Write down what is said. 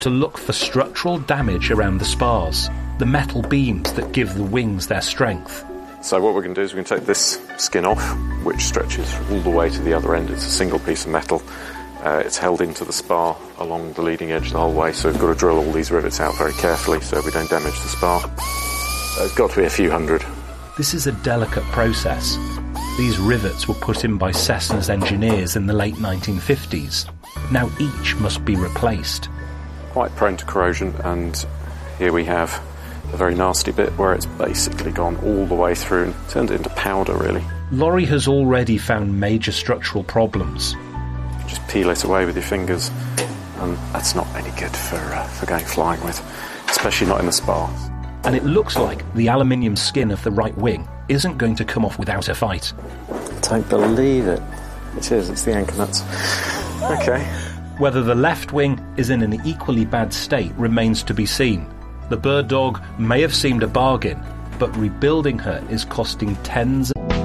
to look for structural damage around the spars, the metal beams that give the wings their strength. So what we're going to do is we're going to take this skin off, which stretches all the way to the other end. It's a single piece of metal. It's held into the spar along the leading edge the whole way, so we've got to drill all these rivets out very carefully so we don't damage the spar. It's got to be a few hundred. This is a delicate process. These rivets were put in by Cessna's engineers in the late 1950s. Now each must be replaced. Quite prone to corrosion, and here we have a very nasty bit where it's basically gone all the way through and turned it into powder, really. Laurie has already found major structural problems. Just peel it away with your fingers, and that's not any good for going flying with, especially not in the spar. And it looks like the aluminium skin of the right wing isn't going to come off without a fight. I don't believe it. It is, it's the anchor nuts. Okay. Whether the left wing is in an equally bad state remains to be seen. The Bird Dog may have seemed a bargain, but rebuilding her is costing tens